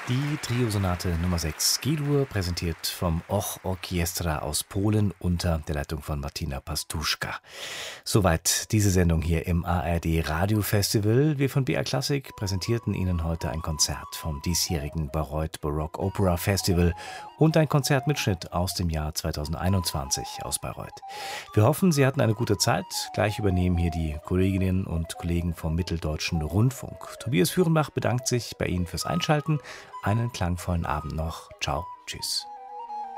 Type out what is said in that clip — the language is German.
Die Triosonate Nummer 6 G-Dur, präsentiert vom Och Orkiestra aus Polen unter der Leitung von Martina Pastuszka. Soweit diese Sendung hier im ARD Radio Festival. Wir von BR Classic präsentierten Ihnen heute ein Konzert vom diesjährigen Bayreuth Baroque Opera Festival und ein Konzertmitschnitt aus dem Jahr 2021 aus Bayreuth. Wir hoffen, Sie hatten eine gute Zeit. Gleich übernehmen hier die Kolleginnen und Kollegen vom Mitteldeutschen Rundfunk. Tobias Führenbach bedankt sich bei Ihnen fürs Einschalten. Einen klangvollen Abend noch. Ciao, tschüss.